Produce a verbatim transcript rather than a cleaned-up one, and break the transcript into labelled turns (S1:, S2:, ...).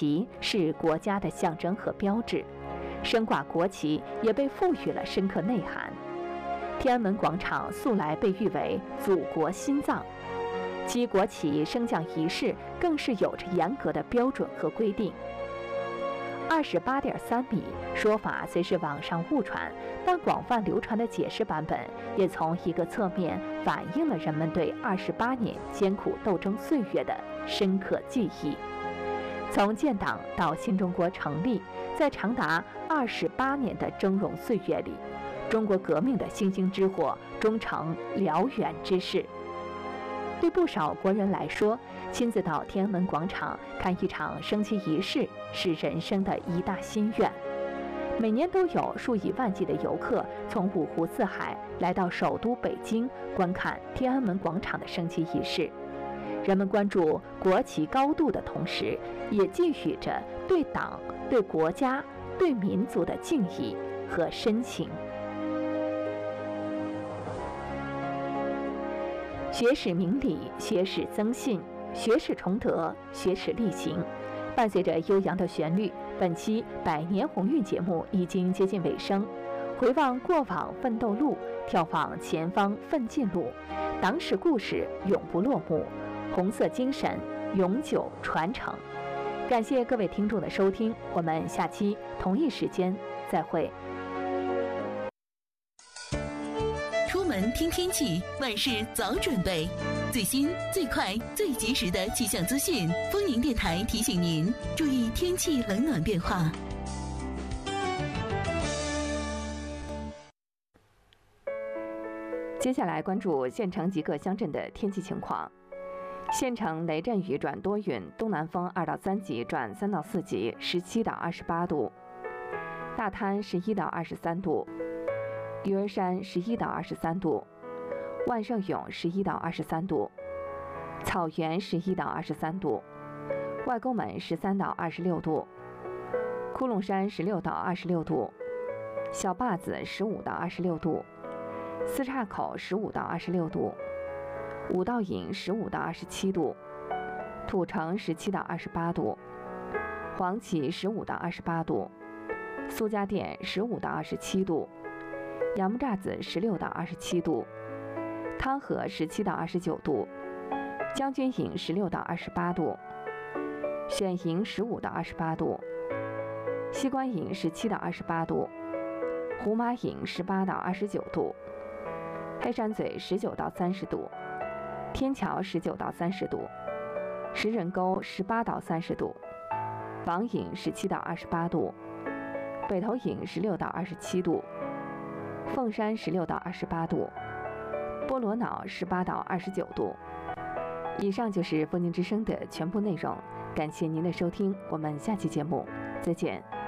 S1: 旗是国家的象征和标志，升挂国旗也被赋予了深刻内涵。天安门广场素来被誉为祖国心脏，其国旗升降仪式更是有着严格的标准和规定。二十八点三米说法虽是网上误传，但广泛流传的解释版本也从一个侧面反映了人们对二十八年艰苦斗争岁月的深刻记忆。从建党到新中国成立，在长达二十八年的峥嵘岁月里，中国革命的星星之火终成燎原之势。对不少国人来说，亲自到天安门广场看一场升旗仪式是人生的一大心愿。每年都有数以万计的游客从五湖四海来到首都北京观看天安门广场的升旗仪式。人们关注国旗高度的同时，也寄予着对党、对国家、对民族的敬意和深情。学史明理，学史增信，学史崇德，学史力行。伴随着悠扬的旋律，本期百年鸿运节目已经接近尾声。回望过往奋斗路，眺望前方奋进路，党史故事永不落幕，红色精神永久传承。感谢各位听众的收听，我们下期同一时间再会。
S2: 出门听天气，万事早准备。最新、最快、最及时的气象资讯，丰宁电台提醒您注意天气冷暖变化。
S1: 接下来关注县城及各乡镇的天气情况。县城雷阵雨转多云，东南风二到三级转三到四级，十七到二十八度。大滩十一到二十三度。驴儿山十一到二十三度，万盛涌十一到二十三度，草原十一到二十三度，外沟门十三到二十六度，窟窿山十六到二十六度，小坝子十五到二十六度，四岔口十五到二十六度，五道营十五到二十七度，土城十七到二十八度，黄岐十五到二十八度，苏家店十五到二十七度。杨木栅子十六到二十七度，汤河十七到二十九度，将军营十六到二十八度，选营十五到二十八度，西关营十七到二十八度，胡麻营十八到二十九度，黑山嘴十九到三十度，天桥十九到三十度，石人沟十八到三十度，王营十七到二十八度，北头营十六到二十七度。凤山十六到二十八度，波罗瑙十八到二十九度。以上就是丰宁之声的全部内容，感谢您的收听，我们下期节目再见。